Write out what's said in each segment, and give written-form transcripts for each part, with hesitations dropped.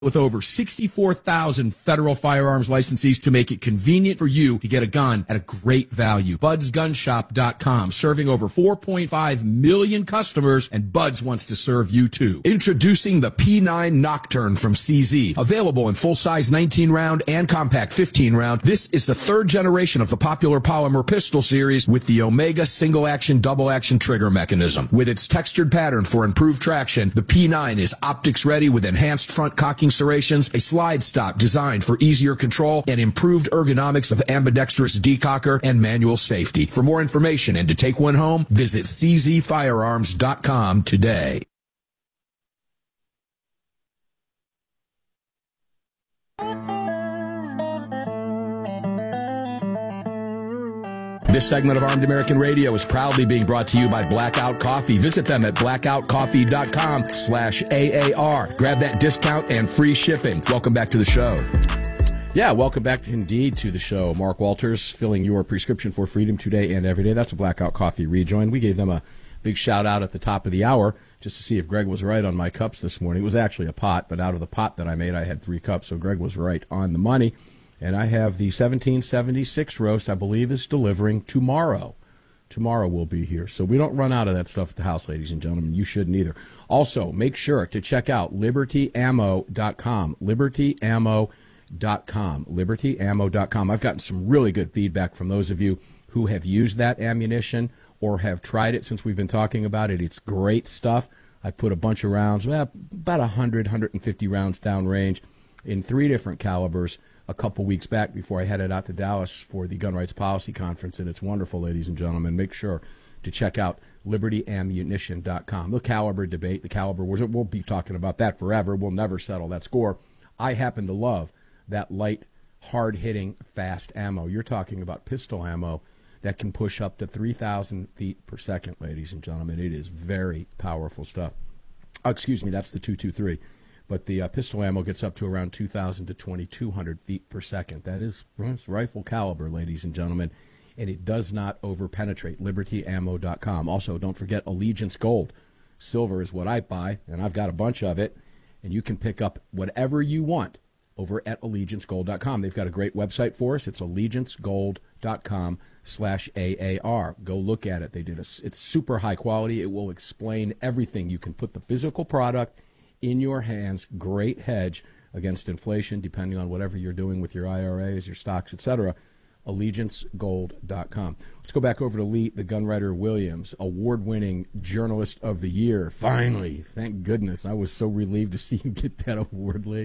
with over 64,000 federal firearms licensees to make it convenient for you to get a gun at a great value. BudsGunShop.com, serving over 4.5 million customers, and Buds wants to serve you too. Introducing the P9 Nocturne from CZ. Available in full-size 19-round and compact 15-round, this is the third generation of the popular polymer pistol series with the Omega single-action, double-action trigger mechanism. With its textured pattern for improved traction, the P9 is optics-ready with enhanced front cocking serrations, a slide stop designed for easier control, and improved ergonomics of ambidextrous decocker and manual safety. For more information and to take one home, visit czfirearms.com today. This segment of Armed American Radio is proudly being brought to you by Blackout Coffee. Visit them at blackoutcoffee.com/AAR. Grab that discount and free shipping. Welcome back to the show. Yeah, welcome back indeed to the show. Mark Walters, filling your prescription for freedom today and every day. That's a Blackout Coffee rejoin. We gave them a big shout out at the top of the hour just to see if Greg was right on my cups this morning. It was actually a pot, but out of the pot that I made, I had 3 cups, so Greg was right on the money. And I have the 1776 roast, I believe, is delivering tomorrow. Tomorrow we'll be here. So we don't run out of that stuff at the house, ladies and gentlemen. You shouldn't either. Also, make sure to check out libertyammo.com. Libertyammo.com. Libertyammo.com. I've gotten some really good feedback from those of you who have used that ammunition or have tried it since we've been talking about it. It's great stuff. I put a bunch of rounds, about 100, 150 rounds downrange in 3 different calibers a couple weeks back before I headed out to Dallas for the Gun Rights Policy Conference, and it's wonderful, ladies and gentlemen. Make sure to check out libertyammunition.com. The caliber debate, the caliber wars, we'll be talking about that forever. We'll never settle that score. I happen to love that light, hard-hitting, fast ammo. You're talking about pistol ammo that can push up to 3,000 feet per second, ladies and gentlemen. It is very powerful stuff. Excuse me, that's the 223. But the pistol ammo gets up to around 2,000 to 2,200 feet per second. That is rifle caliber, ladies and gentlemen, and it does not over-penetrate. LibertyAmmo.com. Also, don't forget Allegiance Gold. Silver is what I buy, and I've got a bunch of it, and you can pick up whatever you want over at AllegianceGold.com. They've got a great website for us. It's AllegianceGold.com/AAR. Go look at it. It's super high quality. It will explain everything. You can put the physical product in your hands, great hedge against inflation, depending on whatever you're doing with your IRAs, your stocks, etc. AllegianceGold.com. Let's go back over to Lee, the Gunwriter Williams, award-winning Journalist of the Year. Finally, thank goodness. I was so relieved to see you get that award, Lee.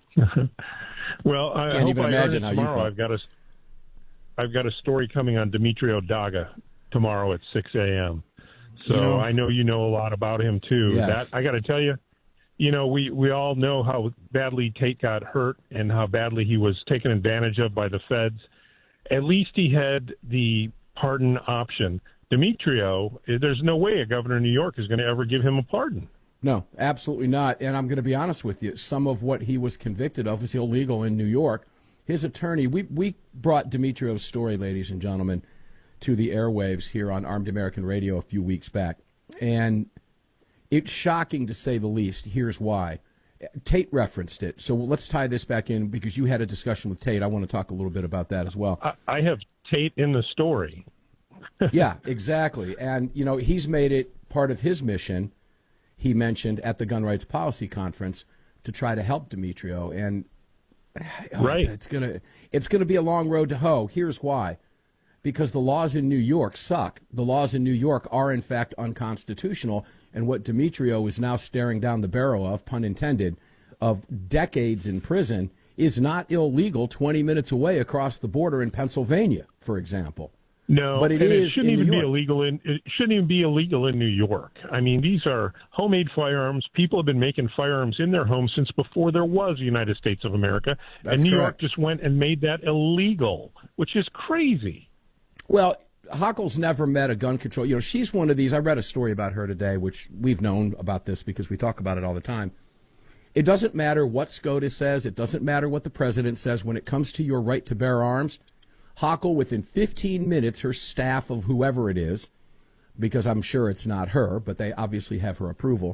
Well, I can't hope even I imagine how you tomorrow. feel. I've got a story coming on Demetrio Daga tomorrow at 6 a.m. So I know you know a lot about him too. Yes. I got to tell you, we all know how badly Tate got hurt and how badly he was taken advantage of by the feds. At least he had the pardon option. Demetrio, there's no way a governor of New York is going to ever give him a pardon. No, absolutely not. And I'm going to be honest with you. Some of what he was convicted of was illegal in New York. His attorney, we brought Demetrio's story, ladies and gentlemen, to the airwaves here on Armed American Radio a few weeks back. And it's shocking to say the least. Here's why. Tate referenced it. So let's tie this back in because you had a discussion with Tate. I want to talk a little bit about that as well. I have Tate in the story. Yeah, exactly. And, he's made it part of his mission, he mentioned at the Gun Rights Policy Conference, to try to help Demetrio. And right. It's gonna be a long road to hoe. Here's why. Because the laws in New York suck. The laws in New York are, in fact, unconstitutional. And what Demetrio is now staring down the barrel of, pun intended, of decades in prison is not illegal 20 minutes away across the border in Pennsylvania, for example. No, but it shouldn't even be illegal. It shouldn't even be illegal in New York. I mean, these are homemade firearms. People have been making firearms in their homes since before there was the United States of America. That's and New correct. York just went and made that illegal, which is crazy. Well, Hochul's never met a gun control. She's one of these. I read a story about her today, which we've known about this because we talk about it all the time. It doesn't matter what SCOTUS says. It doesn't matter what the president says. When it comes to your right to bear arms, Hochul, within 15 minutes, her staff of whoever it is, because I'm sure it's not her, but they obviously have her approval,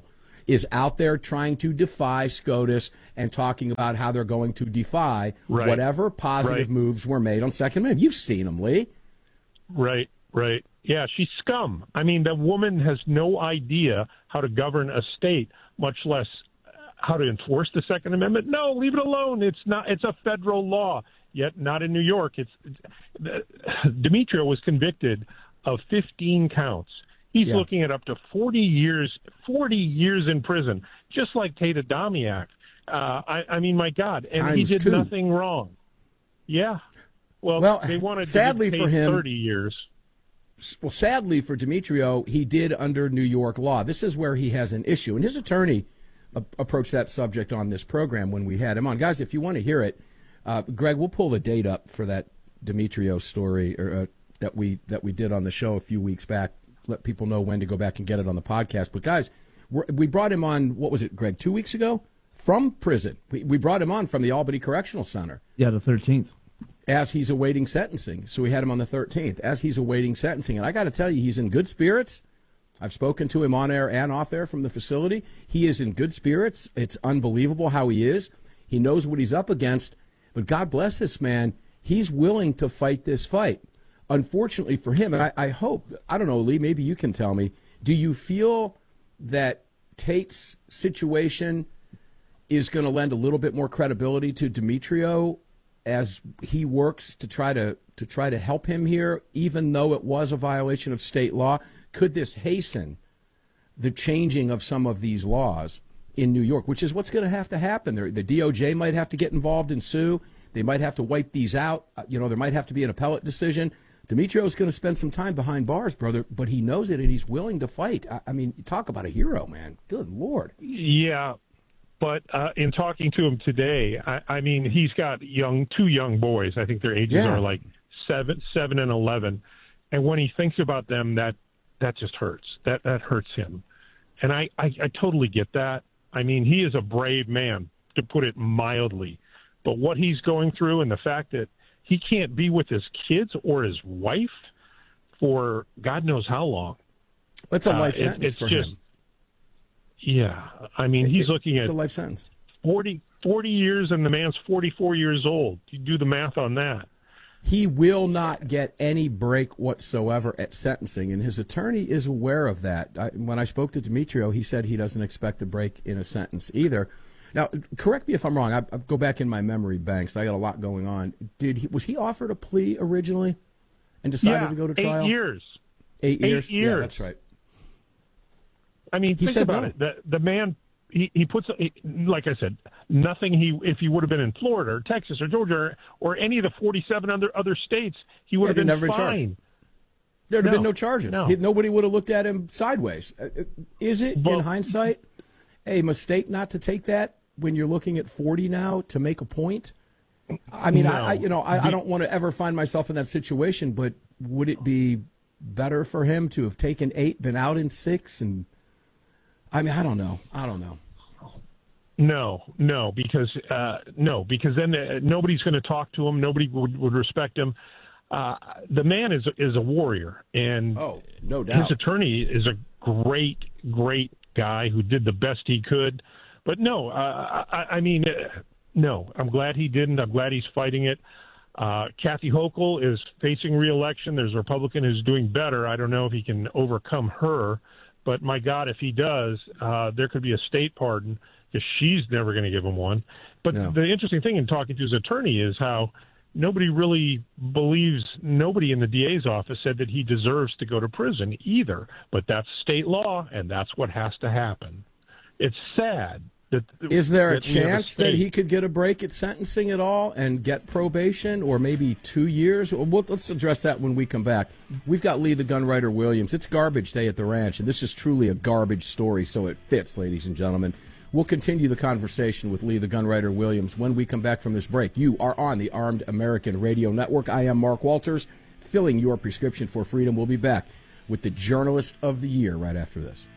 is out there trying to defy SCOTUS and talking about how they're going to defy whatever positive moves were made on Second Amendment. You've seen them, Lee. Right. Yeah, she's scum. I mean, the woman has no idea how to govern a state, much less how to enforce the Second Amendment. No, leave it alone. It's a federal law, yet not in New York. Demetrio was convicted of 15 counts. He's looking at up to 40 years in prison, just like Tate Adamiak. I mean, my God. And he did nothing wrong. Yeah. Well, they wanted sadly to for him, 30 years. Well, sadly for Demetrio, he did under New York law. This is where he has an issue. And his attorney approached that subject on this program when we had him on. Guys, if you want to hear it, Greg, we'll pull the date up for that Demetrio story that we did on the show a few weeks back. Let people know when to go back and get it on the podcast. But, guys, we brought him on, what was it, Greg, 2 weeks ago? From prison. We brought him on from the Albany Correctional Center. Yeah, the 13th. As he's awaiting sentencing. So we had him on the 13th. As he's awaiting sentencing. And I got to tell you, he's in good spirits. I've spoken to him on air and off air from the facility. He is in good spirits. It's unbelievable how he is. He knows what he's up against. But God bless this man. He's willing to fight this fight. Unfortunately for him, and I hope, I don't know, Lee, maybe you can tell me, do you feel that Tate's situation is going to lend a little bit more credibility to Demetrio as he works to try to help him here, even though it was a violation of state law? Could this hasten the changing of some of these laws in New York, which is what's going to happen? The DOJ might have to get involved and sue. They might have to wipe these out. There might have to be an appellate decision. Demetrio's going to spend some time behind bars, brother, but he knows it and he's willing to fight. I mean, talk about a hero, man. Good Lord. Yeah. But in talking to him today, I mean, he's got two young boys. I think their ages are like 7 and 11. And when he thinks about them, that just hurts. That hurts him. And I totally get that. I mean, he is a brave man, to put it mildly. But what he's going through and the fact that he can't be with his kids or his wife for God knows how long. That's a life sentence for him. Yeah, I mean, he's looking at it's a life sentence. 40 years, and the man's 44 years old. You do the math on that. He will not get any break whatsoever at sentencing, and his attorney is aware of that. When I spoke to Demetrio, he said he doesn't expect a break in a sentence either. Now, correct me if I'm wrong. I go back in my memory banks. I got a lot going on. Was he offered a plea originally and decided to go to trial? 8 years. 8 years? 8 years. Yeah, that's right. I mean, think about it. The man, he puts, like I said, nothing. If he would have been in Florida or Texas or Georgia or any of the 47 other states, he would have been never fine. Charged. There'd have been no charges. No. Nobody would have looked at him sideways. Is it, in hindsight, a mistake not to take that when you're looking at 40 now to make a point? I mean, no. I don't want to ever find myself in that situation, but would it be better for him to have taken 8, been out in 6, and I mean, I don't know. No, because then nobody's going to talk to him. Nobody would respect him. The man is a warrior, and no doubt, his attorney is a great guy who did the best he could. But no, I mean, no. I'm glad he didn't. I'm glad he's fighting it. Kathy Hochul is facing re-election. There's a Republican who's doing better. I don't know if he can overcome her. But, my God, if he does, there could be a state pardon because she's never going to give him one. But the interesting thing in talking to his attorney is how nobody really believes, nobody in the DA's office said that he deserves to go to prison either. But that's state law, and that's what has to happen. It's sad. Is there a chance that he could get a break at sentencing at all and get probation or maybe 2 years? Let's address that when we come back. We've got Lee the Gunwriter Williams. It's garbage day at the ranch, and this is truly a garbage story, so it fits, ladies and gentlemen. We'll continue the conversation with Lee the Gunwriter Williams when we come back from this break. You are on the Armed American Radio Network. I am Mark Walters, filling your prescription for freedom. We'll be back with the Journalist of the Year right after this.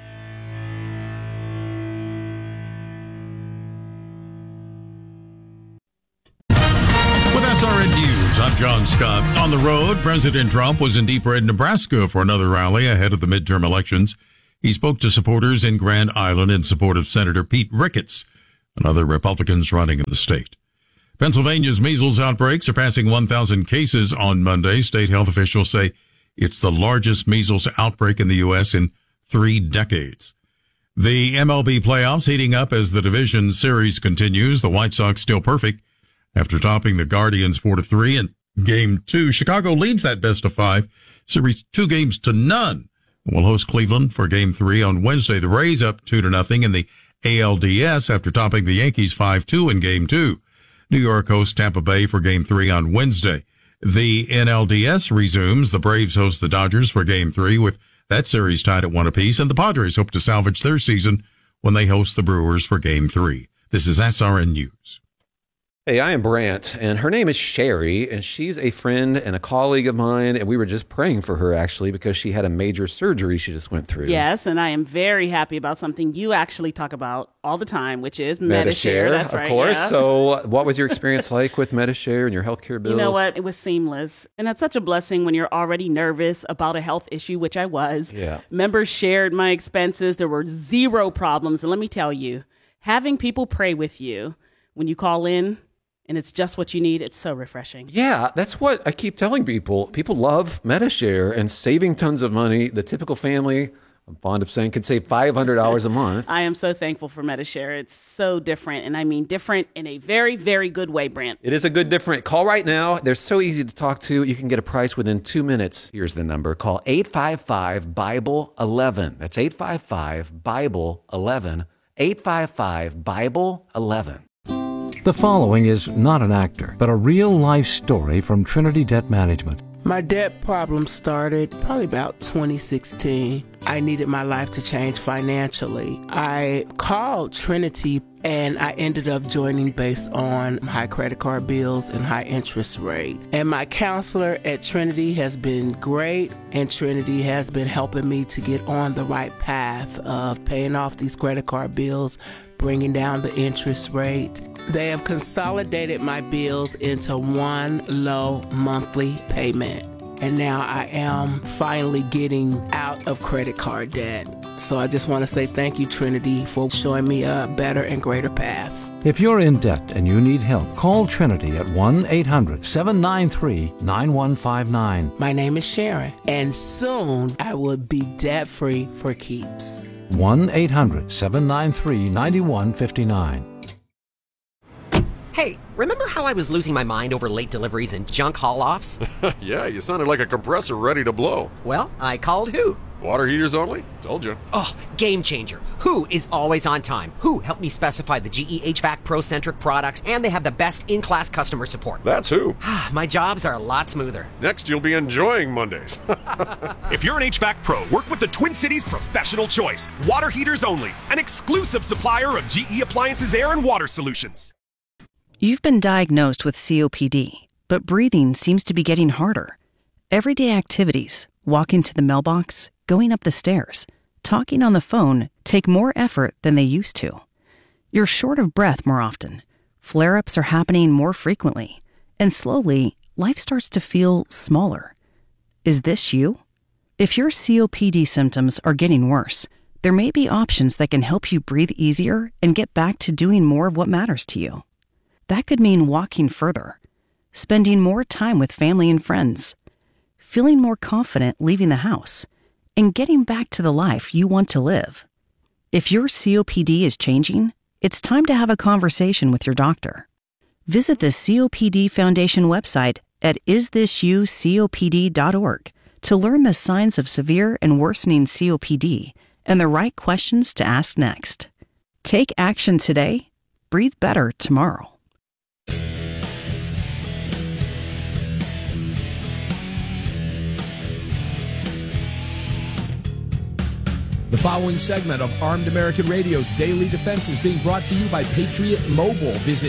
SRN News, I'm John Scott. On the road, President Trump was in Deep Red, Nebraska for another rally ahead of the midterm elections. He spoke to supporters in Grand Island in support of Senator Pete Ricketts and other Republicans running in the state. Pennsylvania's measles outbreak surpassing 1,000 cases on Monday. State health officials say it's the largest measles outbreak in the U.S. in 3 decades. The MLB playoffs heating up as the division series continues. The White Sox still perfect after topping the Guardians 4-3 in Game 2. Chicago leads that best-of-5 series 2-0. Will host Cleveland for Game 3 on Wednesday. The Rays up 2-0 in the ALDS after topping the Yankees 5-2 in Game 2. New York hosts Tampa Bay for Game 3 on Wednesday. The NLDS resumes. The Braves host the Dodgers for Game 3 with that series tied at 1 apiece, and the Padres hope to salvage their season when they host the Brewers for Game 3. This is SRN News. Hey, I am Brant, and her name is Sherry, and she's a friend and a colleague of mine, and we were just praying for her, actually, because she had a major surgery she just went through. Yes, and I am very happy about something you actually talk about all the time, which is Medi-Share. That's right, of course. Yeah. So what was your experience like with Medi-Share and your healthcare bills? You know what? It was seamless, and that's such a blessing when you're already nervous about a health issue, which I was. Yeah. Members shared my expenses. There were 0 problems, and let me tell you, having people pray with you when you call in, and it's just what you need. It's so refreshing. Yeah, that's what I keep telling people. People love Medi-Share and saving tons of money. The typical family, I'm fond of saying, could save $500 a month. I am so thankful for Medi-Share. It's so different, and I mean different in a very, very good way, Brant. It is a good different. Call right now. They're so easy to talk to. You can get a price within 2 minutes. Here's the number. Call 855-BIBLE-11. That's 855-BIBLE-11. 855-BIBLE-11. The following is not an actor, but a real-life story from Trinity Debt Management. My debt problem started probably about 2016. I needed my life to change financially. I called Trinity and I ended up joining based on high credit card bills and high interest rate. And my counselor at Trinity has been great, and Trinity has been helping me to get on the right path of paying off these credit card bills, bringing down the interest rate. They have consolidated my bills into one low monthly payment. And now I am finally getting out of credit card debt. So I just want to say thank you, Trinity, for showing me a better and greater path. If you're in debt and you need help, call Trinity at 1-800-793-9159. My name is Sharon, and soon I will be debt-free for keeps. 1-800-793-9159. Hey, remember how I was losing my mind over late deliveries and junk haul-offs? Yeah, you sounded like a compressor ready to blow. Well, I called Who. Water heaters only? Told you. Oh, game changer. Who is always on time. Who helped me specify the GE HVAC Pro-centric products, and they have the best in-class customer support. That's Who. My jobs are a lot smoother. Next, you'll be enjoying Mondays. If you're an HVAC pro, work with the Twin Cities Professional Choice. Water heaters only. An exclusive supplier of GE Appliances Air and Water Solutions. You've been diagnosed with COPD, but breathing seems to be getting harder. Everyday activities, walking to the mailbox, going up the stairs, talking on the phone take more effort than they used to. You're short of breath more often. Flare-ups are happening more frequently. And slowly, life starts to feel smaller. Is this you? If your COPD symptoms are getting worse, there may be options that can help you breathe easier and get back to doing more of what matters to you. That could mean walking further, spending more time with family and friends, feeling more confident leaving the house, and getting back to the life you want to live. If your COPD is changing, it's time to have a conversation with your doctor. Visit the COPD Foundation website at isthisyoucopd.org to learn the signs of severe and worsening COPD and the right questions to ask next. Take action today. Breathe better tomorrow. The following segment of Armed American Radio's Daily Defense is being brought to you by Patriot Mobile. Visit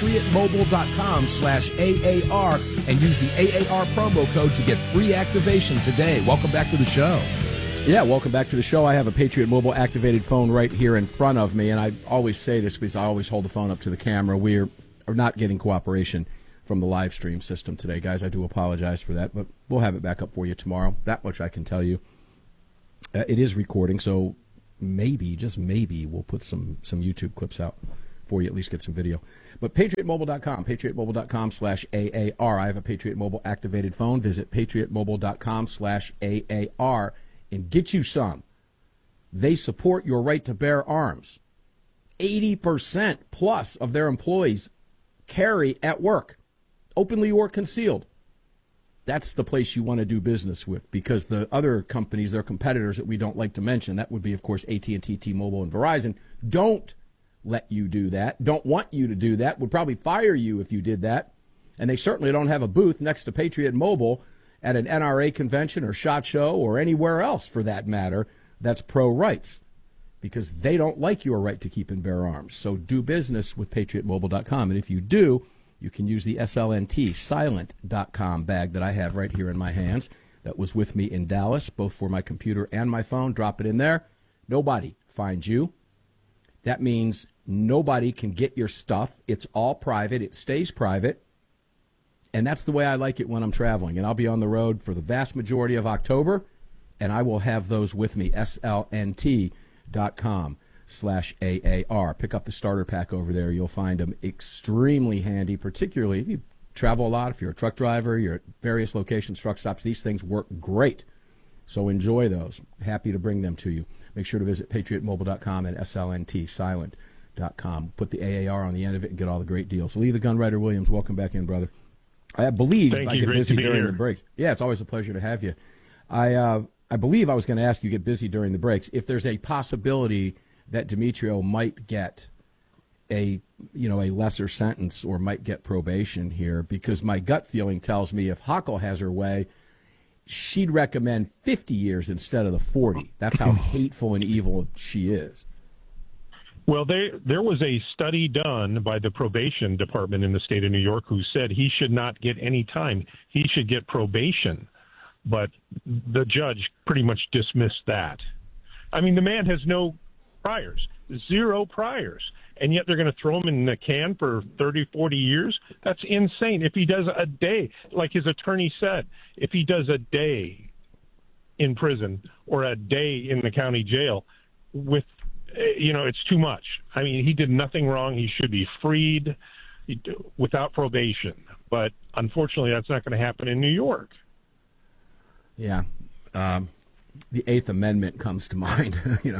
patriotmobile.com/AAR and use the AAR promo code to get free activation today. Welcome back to the show. Yeah, welcome back to the show. I have a Patriot Mobile activated phone right here in front of me, and I always say this because I always hold the phone up to the camera. We are not getting cooperation from the live stream system today, guys. I do apologize for that, but we'll have it back up for you tomorrow. That much I can tell you. It is recording, so maybe, just maybe, we'll put some YouTube clips out for you, at least get some video. But PatriotMobile.com, PatriotMobile.com/AAR. I have a Patriot Mobile activated phone. Visit PatriotMobile.com/AAR and get you some. They support your right to bear arms. 80% plus of their employees carry at work, openly or concealed. That's the place you want to do business with, because the other companies, their competitors that we don't like to mention, that would be, of course, AT&T, T-Mobile, and Verizon, don't let you do that, don't want you to do that, would probably fire you if you did that. And they certainly don't have a booth next to Patriot Mobile at an NRA convention or SHOT Show or anywhere else, for that matter, that's pro-rights, because they don't like your right to keep and bear arms. So do business with PatriotMobile.com. And if you do, you can use the SLNT silent.com bag that I have right here in my hands that was with me in Dallas, both for my computer and my phone. Drop it in there. Nobody finds you. That means nobody can get your stuff. It's all private. It stays private. And that's the way I like it when I'm traveling. And I'll be on the road for the vast majority of October, and I will have those with me, slnt.com/AAR. Pick up the starter pack over there. You'll find them extremely handy, particularly if you travel a lot, if you're a truck driver, you're at various locations, truck stops. These things work great. So enjoy those. Happy to bring them to you. Make sure to visit PatriotMobile.com and slntsilent.com. Put the AAR on the end of it and get all the great deals. Lee the Gunwriter Williams, welcome back in, brother. I believe I get busy during the breaks. Yeah, it's always a pleasure to have you. I believe I was going to ask you, get busy during the breaks, if there's a possibility that Demetrio might get a lesser sentence or might get probation here, because my gut feeling tells me if Hochul has her way, she'd recommend 50 years instead of the 40. That's how hateful and evil she is. Well, there was a study done by the probation department in the state of New York who said he should not get any time. He should get probation. But the judge pretty much dismissed that. I mean, the man has no priors, 0 priors, and yet they're going to throw him in the can for 30, 40 years? That's insane. If he does a day, like his attorney said, if he does a day in prison or a day in the county jail with, it's too much. I mean, he did nothing wrong. He should be freed without probation. But unfortunately, that's not going to happen in New York. Yeah. The Eighth Amendment comes to mind,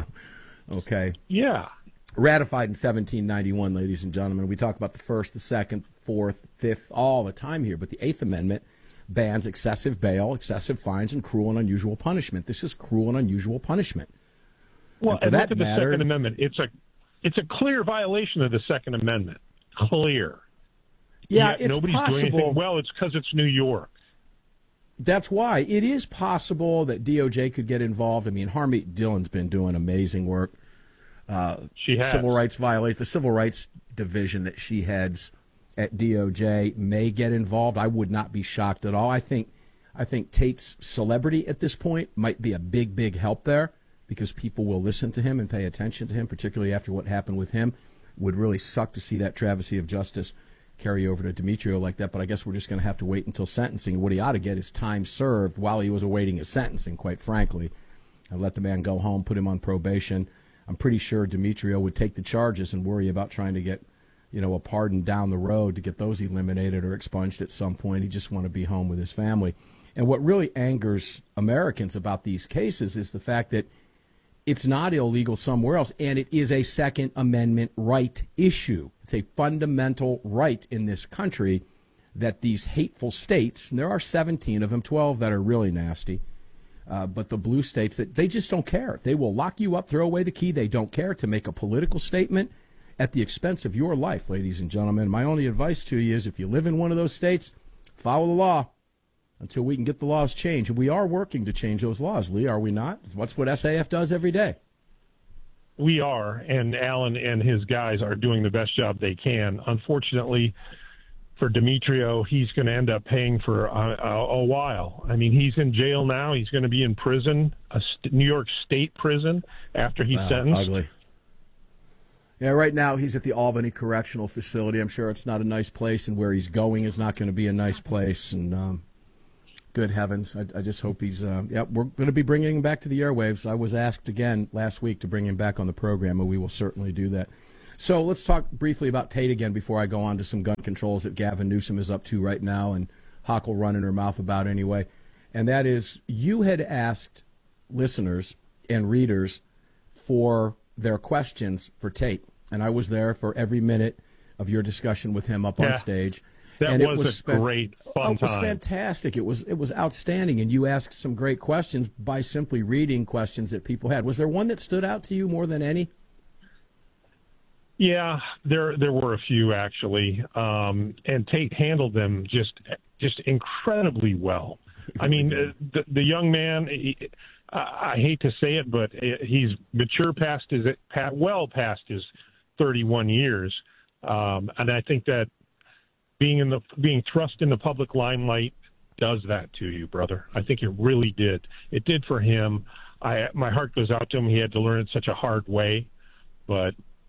Okay. Yeah. Ratified in 1791, ladies and gentlemen. We talk about the First, the Second, Fourth, Fifth, all the time here. But the Eighth Amendment bans excessive bail, excessive fines, and cruel and unusual punishment. This is cruel and unusual punishment. Well, and look at the Second Amendment. It's a clear violation of the Second Amendment. Clear. Yeah, yet it's nobody's possible. Doing anything. Well, it's because it's New York. That's why. It is possible that DOJ could get involved. I mean, Harmeet Dillon's been doing amazing work. She has. The Civil Rights Division that she heads at DOJ may get involved. I would not be shocked at all. I think Tate's celebrity at this point might be a big, big help there, because people will listen to him and pay attention to him, particularly after what happened with him. Would really suck to see that travesty of justice carry over to Demetrio like that, but I guess we're just going to have to wait until sentencing. What he ought to get is time served while he was awaiting his sentencing, quite frankly, and let the man go home, put him on probation. I'm pretty sure Demetrio would take the charges and worry about trying to get, a pardon down the road to get those eliminated or expunged at some point. He just want to be home with his family. And what really angers Americans about these cases is the fact that it's not illegal somewhere else, and it is a Second Amendment right issue. It's a fundamental right in this country that these hateful states, and there are 17 of them, 12 that are really nasty, but the blue states, that they just don't care. They will lock you up, throw away the key. They don't care to make a political statement at the expense of your life, ladies and gentlemen. My only advice to you is if you live in one of those states, follow the law until we can get the laws changed. And we are working to change those laws, Lee, are we not? What's what SAF does every day. We are, and Alan and his guys are doing the best job they can. Unfortunately, for Demetrio, he's going to end up paying for a while. I mean, he's in jail now. He's going to be in prison, New York State prison, after he's sentenced. Ugly. Yeah, right now he's at the Albany Correctional Facility. I'm sure it's not a nice place, and where he's going is not going to be a nice place. And Good heavens. I just hope he's, we're going to be bringing him back to the airwaves. I was asked again last week to bring him back on the program, and we will certainly do that. So let's talk briefly about Tate again before I go on to some gun controls that Gavin Newsom is up to right now and Hock will run in her mouth about anyway. And that is, you had asked listeners and readers for their questions for Tate. And I was there for every minute of your discussion with him up on stage. That was a great fun time. It was fantastic. It was outstanding. And you asked some great questions by simply reading questions that people had. Was there one that stood out to you more than any? Yeah, there were a few, actually. And Tate handled them just incredibly well. I mean, the young man, I hate to say it, but he's mature past his 31 years. And I think that being thrust in the public limelight does that to you, brother. I think it really did. It did for him. My heart goes out to him. He had to learn it such a hard way, but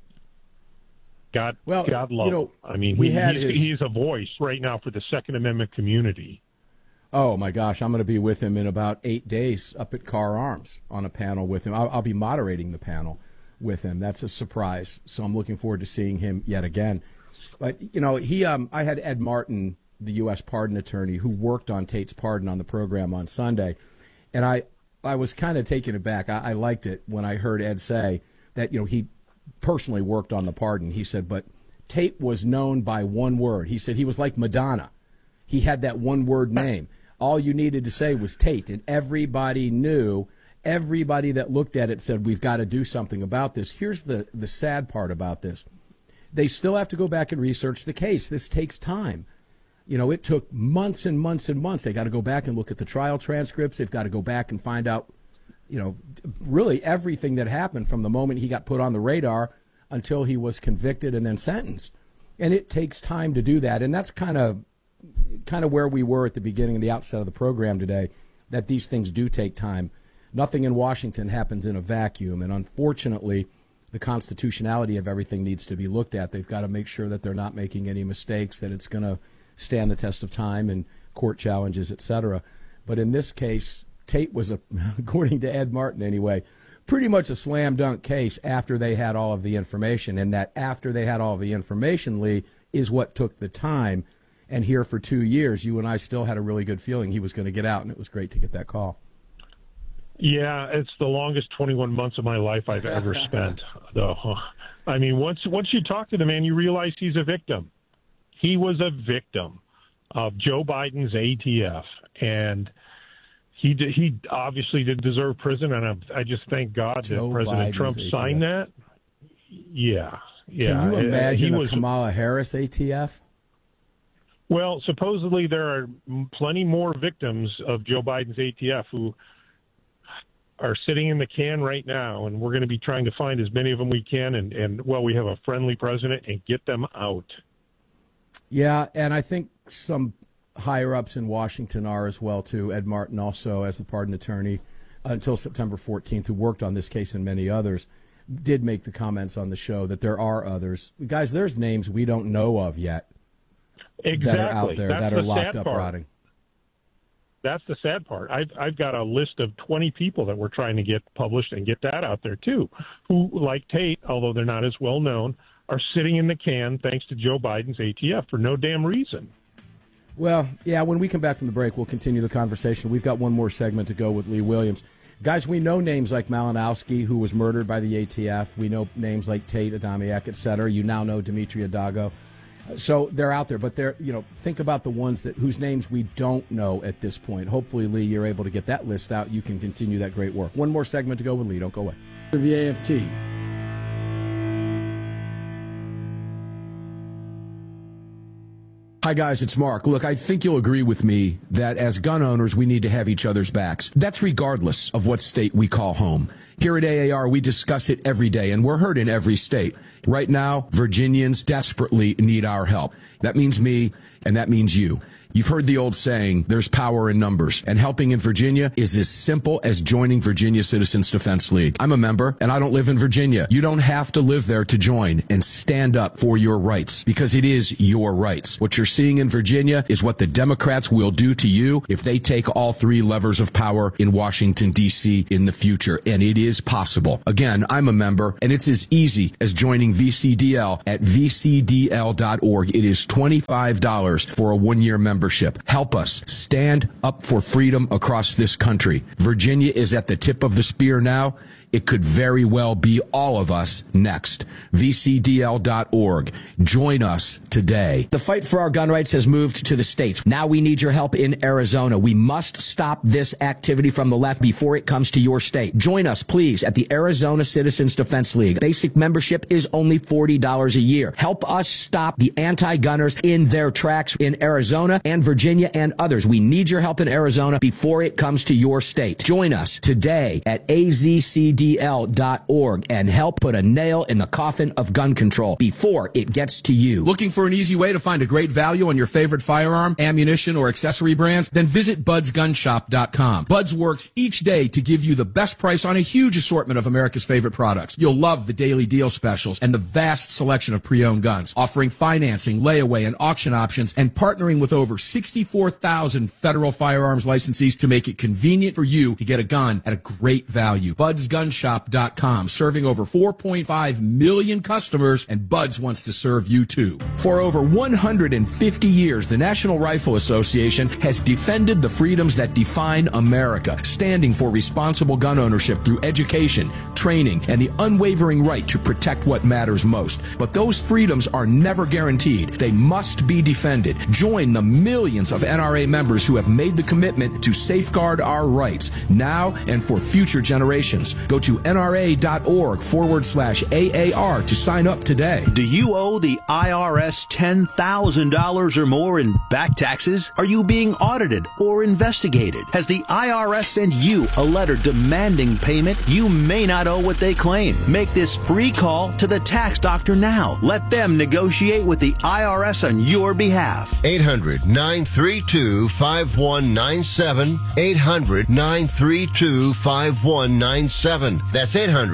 God love him. I mean, he's a voice right now for the Second Amendment community. Oh, my gosh. I'm going to be with him in about 8 days up at Carr Arms on a panel with him. I'll be moderating the panel with him. That's a surprise. So I'm looking forward to seeing him yet again. But, I had Ed Martin, the U.S. pardon attorney, who worked on Tate's pardon on the program on Sunday. And I was kind of taken aback. I liked it when I heard Ed say that, he personally worked on the pardon. He said, but Tate was known by one word. He said he was like Madonna. He had that one-word name. All you needed to say was Tate, and everybody knew. Everybody that looked at it said, we've got to do something about this. Here's the sad part about this. They still have to go back and research the case. This takes time. It took months and months and months. They got to go back and look at the trial transcripts. They've got to go back and find out, really everything that happened from the moment he got put on the radar until he was convicted and then sentenced. And it takes time to do that. And that's kind of where we were at the beginning, the outset of the program today, that these things do take time. Nothing in Washington happens in a vacuum. And unfortunately, the constitutionality of everything needs to be looked at. They've got to make sure that they're not making any mistakes, that it's going to stand the test of time and court challenges, et cetera. But in this case, Tate was, according to Ed Martin anyway, pretty much a slam dunk case after they had all of the information. And that after they had all of the information, Lee, is what took the time. And here for 2 years, you and I still had a really good feeling he was going to get out, and it was great to get that call. Yeah, it's the longest 21 months of my life I've ever spent, though. I mean, once you talk to the man, you realize he's a victim. He was a victim of Joe Biden's ATF, and he obviously did deserve prison, and I just thank God that President Trump signed that. Yeah. Can you imagine a Kamala Harris ATF? Well, supposedly there are plenty more victims of Joe Biden's ATF who are sitting in the can right now, and we're going to be trying to find as many of them we can, and we have a friendly president, and get them out. Yeah, and I think some higher-ups in Washington are as well, too. Ed Martin also, as the pardon attorney until September 14th, who worked on this case and many others, did make the comments on the show that there are others. Guys, there's names we don't know of yet that are out there that are locked up rotting. That's the sad part. I've got a list of 20 people that we're trying to get published and get that out there, too, who, like Tate, although they're not as well known, are sitting in the can thanks to Joe Biden's ATF for no damn reason. Well, yeah, when we come back from the break, we'll continue the conversation. We've got one more segment to go with Lee Williams. Guys, we know names like Malinowski, who was murdered by the ATF. We know names like Tate, Adamiak, et cetera. You now know Dimitri Adago. So they're out there, but think about the ones whose names we don't know at this point. Hopefully, Lee, you're able to get that list out. You can continue that great work. One more segment to go with Lee. Don't go away. The AFT. Hi, guys, it's Mark. Look, I think you'll agree with me that as gun owners, we need to have each other's backs. That's regardless of what state we call home. Here at AAR, we discuss it every day, and we're heard in every state. Right now, Virginians desperately need our help. That means me, and that means you. You've heard the old saying, there's power in numbers, and helping in Virginia is as simple as joining Virginia Citizens Defense League. I'm a member, and I don't live in Virginia. You don't have to live there to join and stand up for your rights, because it is your rights. What you're seeing in Virginia is what the Democrats will do to you if they take all three levers of power in Washington, D.C. in the future, and it is possible. Again, I'm a member, and it's as easy as joining VCDL at vcdl.org. It is $25 for a one-year membership. Help us stand up for freedom across this country. Virginia is at the tip of the spear now. It could very well be all of us next. VCDL.org. Join us today. The fight for our gun rights has moved to the states. Now we need your help in Arizona. We must stop this activity from the left before it comes to your state. Join us, please, at the Arizona Citizens Defense League. Basic membership is only $40 a year. Help us stop the anti-gunners in their tracks in Arizona and Virginia and others. We need your help in Arizona before it comes to your state. Join us today at AZCDL.org and help put a nail in the coffin of gun control before it gets to you. Looking for an easy way to find a great value on your favorite firearm, ammunition, or accessory brands? Then visit BudsGunShop.com. Buds works each day to give you the best price on a huge assortment of America's favorite products. You'll love the daily deal specials and the vast selection of pre-owned guns, offering financing, layaway, and auction options, and partnering with over 64,000 federal firearms licensees to make it convenient for you to get a gun at a great value. BudsGunShop.com, serving over 4.5 million customers, and Buds wants to serve you too. For over 150 years, the National Rifle Association has defended the freedoms that define America, standing for responsible gun ownership through education, training, and the unwavering right to protect what matters most. But those freedoms are never guaranteed. They must be defended. Join the millions of NRA members who have made the commitment to safeguard our rights now and for future generations. Go to NRA.org/AAR to sign up today. Do you owe the IRS $10,000 or more in back taxes? Are you being audited or investigated? Has the IRS sent you a letter demanding payment? You may not owe what they claim. Make this free call to the tax doctor now. Let them negotiate with the IRS on your behalf. 800-932-5197. 800-932-5197. That's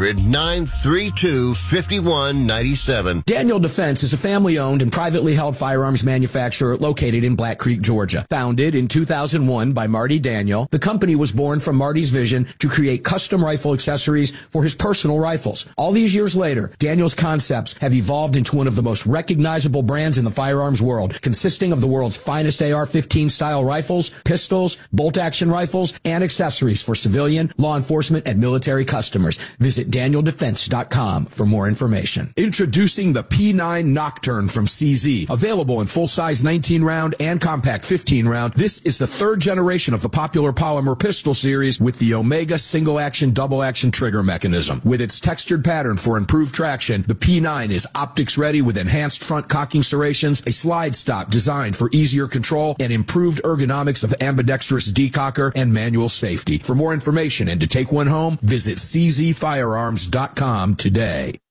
800-932-5197. Daniel Defense is a family-owned and privately held firearms manufacturer located in Black Creek, Georgia. Founded in 2001 by Marty Daniel, the company was born from Marty's vision to create custom rifle accessories for his personal rifles. All these years later, Daniel's concepts have evolved into one of the most recognizable brands in the firearms world, consisting of the world's finest AR-15 style rifles, pistols, bolt-action rifles, and accessories for civilian, law enforcement, and military customers. Visit DanielDefense.com for more information. Introducing the P9 Nocturne from CZ. Available in full-size 19-round and compact 15-round, this is the third generation of the popular polymer pistol series with the Omega single-action, double-action trigger mechanism. With its textured pattern for improved traction, the P9 is optics-ready with enhanced front cocking serrations, a slide stop designed for easier control, and improved ergonomics of ambidextrous decocker and manual safety. For more information and to take one home, visit czfirearms.com today.